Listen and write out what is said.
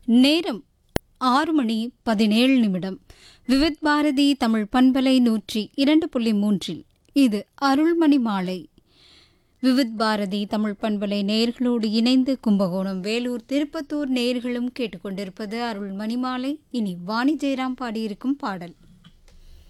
நேரம் 6:17. விவித் பாரதி தமிழ் பண்பலை 102.3. இது அருள்மணி மாலை. விவித் பாரதி தமிழ் பண்பலை நேயர்களோடு இணைந்து கும்பகோணம், வேலூர், திருப்பத்தூர் நேயர்களும் கேட்டுக்கொண்டிருப்பது அருள்மணி மாலை. இனி வாணி ஜெயராம் பாடியிருக்கும் பாடல்.